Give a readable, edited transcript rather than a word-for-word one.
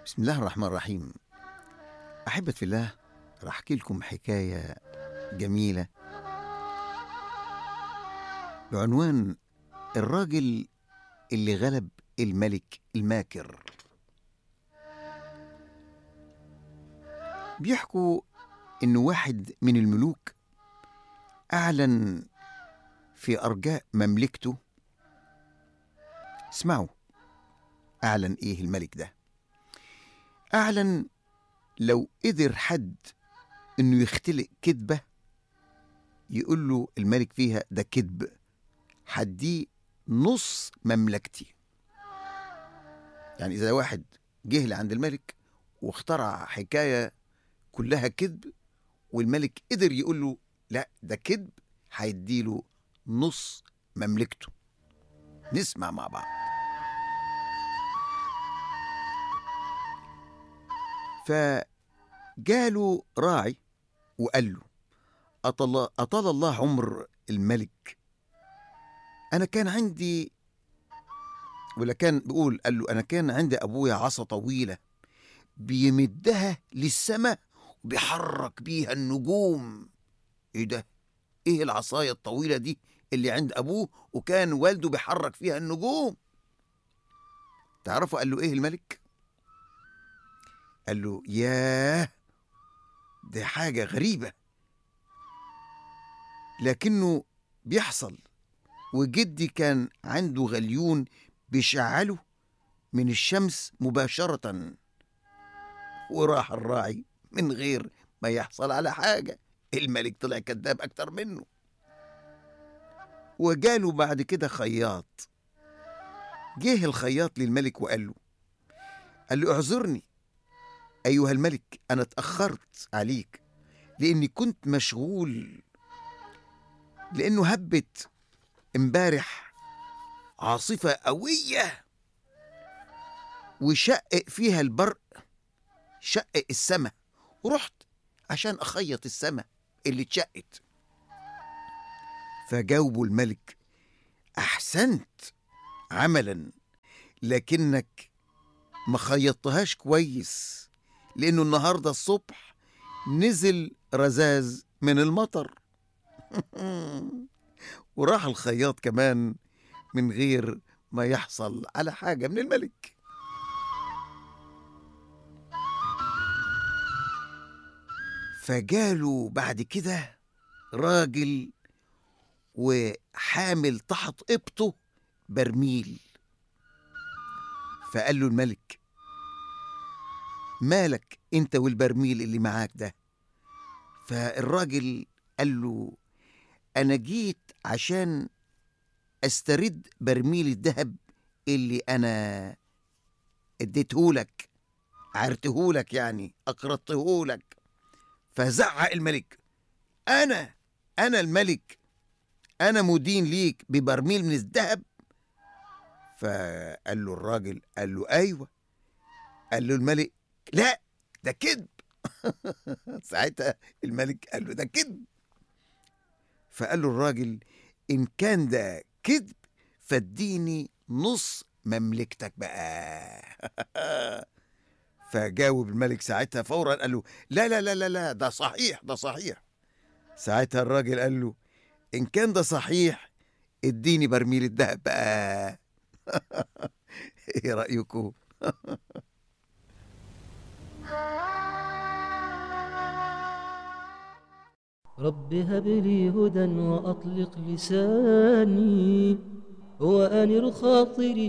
بسم الله الرحمن الرحيم. أحبة في الله، راح أحكي لكم حكاية جميلة بعنوان الراجل اللي غلب الملك الماكر. بيحكوا إنه واحد من الملوك أعلن في أرجاء مملكته. اسمعوا، أعلن إيه الملك ده؟ أعلن لو قدر حد إنه يختلق كذبة يقول له الملك فيها ده كذب، هديه نص مملكتي. يعني إذا واحد جه لعند الملك واخترع حكاية كلها كذب والملك قدر يقول له لا ده كذب، هيديله نص مملكته. نسمع مع بعض. فجاله راعي وقال له أطال الله عمر الملك، أنا كان عندي، ولا كان بيقول، قال له أنا كان عندي أبويا عصا طويلة بيمدها للسماء وبيحرك بيها النجوم. إيه ده؟ إيه العصاية الطويلة دي اللي عند أبوه وكان والده بيحرك فيها النجوم؟ تعرفوا قال له إيه الملك؟ قال له ياه، دي حاجة غريبة لكنه بيحصل، وجدي كان عنده غليون بيشعله من الشمس مباشرة. وراح الراعي من غير ما يحصل على حاجة. الملك طلع كذاب أكتر منه. وجاله بعد كده خياط. جه الخياط للملك وقال له اعذرني أيها الملك، أنا اتأخرت عليك لأني كنت مشغول، لأنه هبت امبارح عاصفة قوية وشقق فيها البرق، شقق السماء، ورحت عشان أخيط السماء اللي اتشقت. فجاوبوا الملك أحسنت عملا، لكنك ما خيطتهاش كويس، لأنه النهاردة الصبح نزل رذاذ من المطر. وراح الخياط كمان من غير ما يحصل على حاجة من الملك. فجاله بعد كده راجل وحامل تحت إبطه برميل. فقال له الملك مالك انت والبرميل اللي معاك ده؟ فالراجل قال له انا جيت عشان استرد برميل الذهب اللي انا اديتهولك، عرتهولك، يعني اقرضتهولك. فزعق الملك انا الملك، انا مدين ليك ببرميل من الذهب؟ فقال له الراجل، قال له ايوه. قال له الملك لا ده كذب. ساعتها الملك قال له ده كذب. فقال له الراجل إن كان ده كذب فاديني نص مملكتك بقى. فجاوب الملك ساعتها فورا قال له لا لا لا لا لا، ده صحيح ده صحيح. ساعتها الراجل قال له إن كان ده صحيح اديني برميل الذهب بقى. ايه رأيكم؟ رب هب لي هدى وأطلق لساني وأنر خاطري